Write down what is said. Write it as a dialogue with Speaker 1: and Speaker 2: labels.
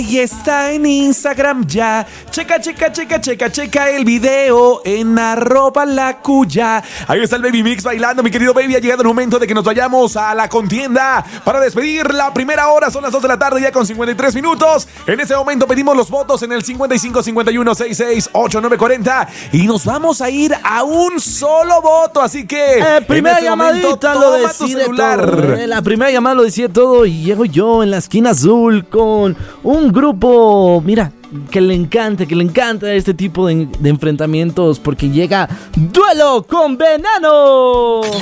Speaker 1: Y está en Instagram ya. Checa el video en @lacuya. Ahí está el Baby Mix bailando, mi querido Baby. Ha llegado el momento de que nos vayamos a la contienda para despedir la primera hora. Son las 2 de la tarde ya con 53 minutos. En ese momento pedimos los votos en el 55 51 66 8940 y nos vamos a ir a un solo voto. Así que
Speaker 2: primera llamadita lo decide todo. La primera llamada lo decide todo y llego yo en la esquina azul con un grupo, mira, que le encanta este tipo de enfrentamientos porque llega Duelo con Veneno.